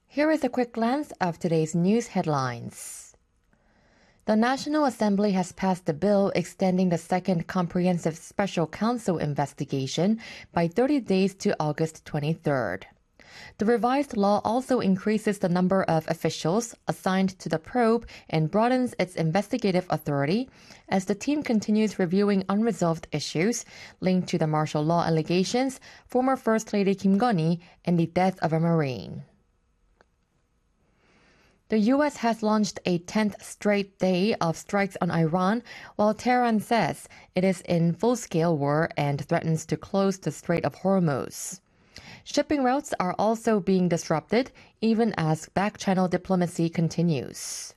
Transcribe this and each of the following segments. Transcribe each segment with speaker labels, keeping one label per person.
Speaker 1: Here is a quick glance of today's news headlines. The National Assembly has passed a bill extending the second comprehensive special counsel investigation by 30 days to August 23rd. The revised law also increases the number of officials assigned to the probe and broadens its investigative authority as the team continues reviewing unresolved issues linked to the martial law allegations, former First Lady Kim Gun-hee, and the death of a Marine. The U.S. has launched a 10th straight day of strikes on Iran, while Tehran says it is in full-scale war and threatens to close the Strait of Hormuz. Shipping routes are also being disrupted, even as back-channel diplomacy continues.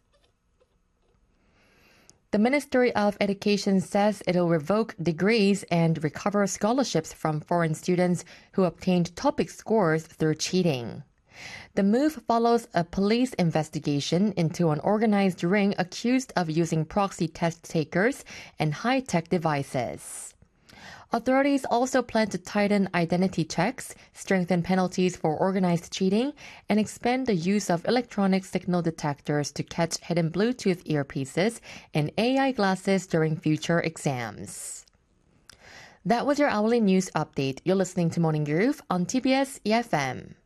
Speaker 1: The Ministry of Education says it'll revoke degrees and recover scholarships from foreign students who obtained topic scores through cheating. The move follows a police investigation into an organized ring accused of using proxy test takers and high-tech devices. Authorities also plan to tighten identity checks, strengthen penalties for organized cheating, and expand the use of electronic signal detectors to catch hidden Bluetooth earpieces and AI glasses during future exams. That was your hourly news update. You're listening to Morning Groove on TBS EFM.